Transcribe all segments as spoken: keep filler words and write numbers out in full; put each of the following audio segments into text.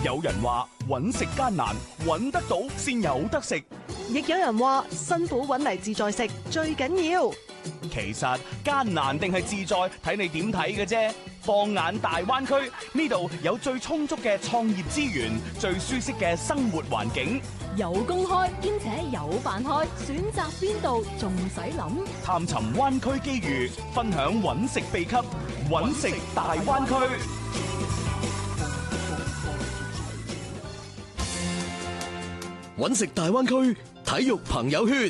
有人話揾食艱難，揾得到先有得食。 亦有人話辛苦揾嚟自在食最緊要。 其實艱難定係自在，睇你點睇嘅啫。放眼大灣區，呢度有最充足嘅創業資源，最舒適嘅生活環境， 有公開兼且有辦開，選擇邊度仲使諗？ 探尋灣區機遇，分享揾食秘笈，揾食大灣區。 揾食大灣區體育朋友圈。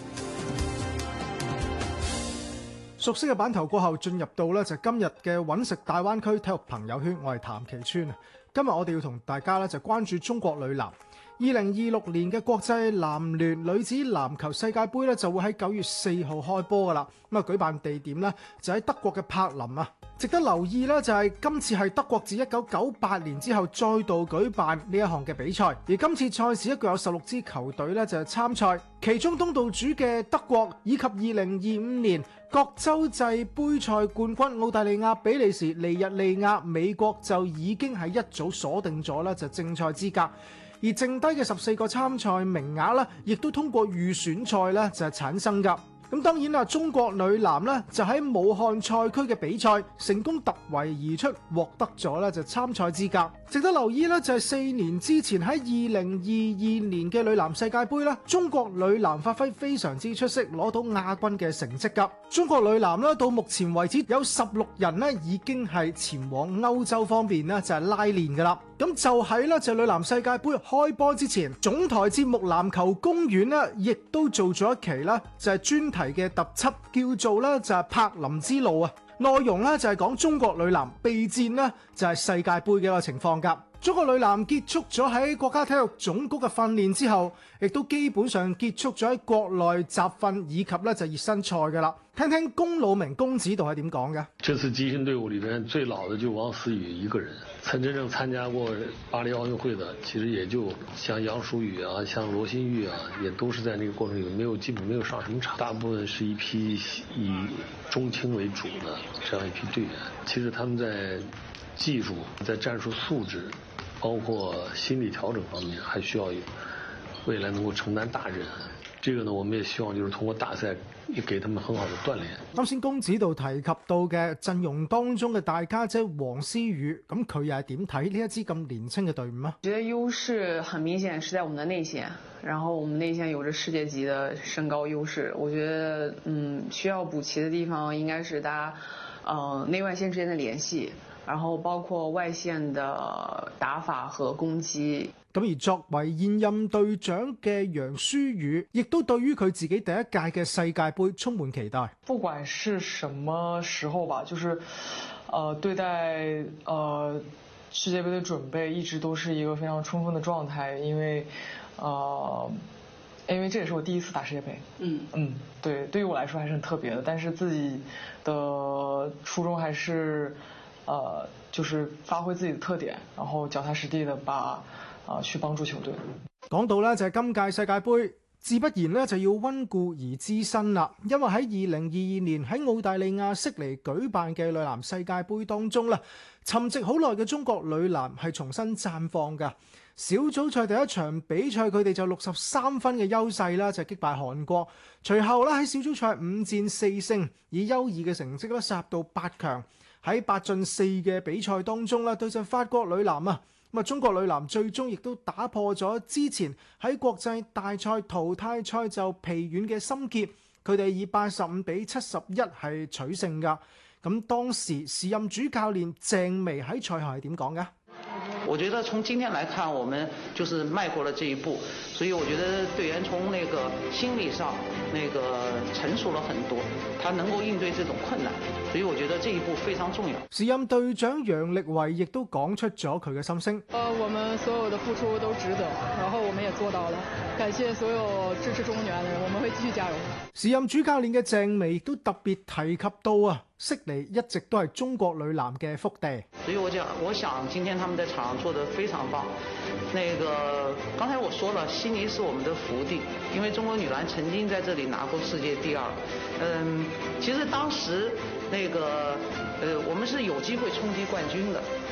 熟悉嘅版頭過後，進入到咧就今日嘅揾食大灣區體育朋友圈，我係譚其川啊。今日我哋要同大家咧就關注中國女籃。二零二六年嘅國際籃聯女子籃球世界盃咧就會喺九月四號開波噶啦。咁啊，舉辦地點咧就喺德國嘅柏林啊。值得留意咧就係今次係德國自一九九八年之後再度舉辦呢一項嘅比賽，而今次賽事一共有十六支球隊咧就係參賽，其中東道主嘅德國以及二零二五年各洲際盃賽冠軍澳大利亞、比利時、尼日利亞、美國就已經係一早鎖定咗啦就正賽資格，而剩低嘅十四個參賽名額咧，亦都通過預選賽咧就係產生㗎。咁當然啦，中國女籃咧就喺武漢賽區嘅比賽成功突圍而出，獲得咗咧就參賽資格。值得留意咧就係四年之前喺二零二二年嘅女籃世界盃啦，中國女籃發揮非常之出色，攞到亞軍嘅成績㗎。中國女籃咧到目前為止有十六人咧已經係前往歐洲方面咧就係拉練㗎啦。咁就喺咧就女籃世界盃開波之前，總台節目籃球公園咧亦都做咗一期啦，就係專題嘅特輯，叫做咧就係柏林之路啊。內容咧就係講中國女籃備戰呢就係世界盃嘅一個情況㗎。中國女籃結束咗喺國家體育總局嘅訓練之後，亦都基本上結束咗喺國內集訓以及咧就熱身賽㗎啦。聽聽龔老明龔指導係點講嘅？ 這次集訓隊伍裏面最老的就王思雨一個人，曾真正參加過巴黎奧運會的，其實也就像楊淑雨啊，像羅新玉啊，也都是在那個過程裏沒有基本沒有上什麼場，大部分是一批以中青為主的這樣一批隊員。其實他們在技術、在戰術素質，包括心理調整方面，還需要未來能夠承擔大任。這個呢，我們也希望就是通過大賽，也給他們很好的鍛鍊。 啱先龔指導提及到嘅陣容當中嘅大家姐王思雨，咁佢又係點睇呢一支咁年輕嘅隊伍啊？ 我覺得優勢很明顯是在我們的內線，然後我們內線有着世界級的身高優勢。我覺得，嗯，需要補齊的地方應該是大家，呃，內外線之間的聯繫，然後包括外線的打法和攻擊。 咁而作為現任隊長嘅楊舒雨，亦都對於佢自己第一屆嘅世界盃充滿期待。 不管是什麼時候吧，就是，呃，對待呃世界盃的準備一直都是一個非常充分的狀態，因為，呃，因為這也是我第一次打世界盃。嗯嗯，對，對於我來說還是很特別的，但是自己的初衷還是，呃，就是發揮自己的特點，然後腳踏實地的把。啊！去幫助球隊。 講到咧就係今屆世界盃，自不然咧就要溫故而知新啦。因為喺二零二二年喺澳大利亞悉尼舉辦嘅女籃世界盃當中啦，沉寂好耐嘅中國女籃係重新綻放㗎。小組賽第一場比賽，佢哋就六十三分嘅優勢啦，就擊敗韓國。隨後咧喺小組賽五戰四勝，以優異嘅成績咧殺入到八強。喺八進四嘅比賽當中啦，對陣法國女籃啊。咁啊，中國女籃最終亦都打破咗之前喺國際大賽淘汰賽就疲軟嘅心結，佢哋以八十五比七十一係取勝㗎。咁當時時任主教練鄭薇喺賽後係點講嘅？ 我覺得從今天來看，我們就是邁過了這一步，所以我覺得隊員從那個心理上那個成熟了很多，他能夠應對這種困難，所以我覺得這一步非常重要。 時任隊長楊力維亦都講出咗佢嘅心聲。 呃，我們所有的付出都值得，然後我們也做到了，感謝所有支持中國女籃的人，我們會繼續加油。 時任主教練嘅鄭薇亦都特別提及到啊，悉尼一直都係中國女籃嘅福地。 所以我講，我想今天他們在場上做得非常棒。那個剛才我說了，悉尼是我們的福地，因為中國女籃曾經在這裡拿過世界第二。嗯，其實當時那個呃，我們是有機會衝擊冠軍的。